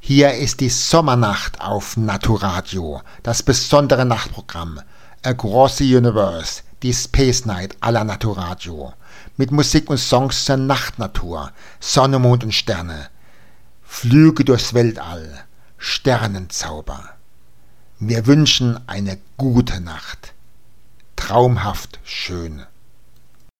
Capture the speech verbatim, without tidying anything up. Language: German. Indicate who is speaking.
Speaker 1: Hier ist die Sommernacht auf Naturadio, das besondere Nachtprogramm Across the Universe, die Space Night aller Naturadio, mit Musik und Songs zur Nachtnatur, Sonne, Mond und Sterne, Flüge durchs Weltall, Sternenzauber. Wir wünschen eine gute Nacht, traumhaft schön.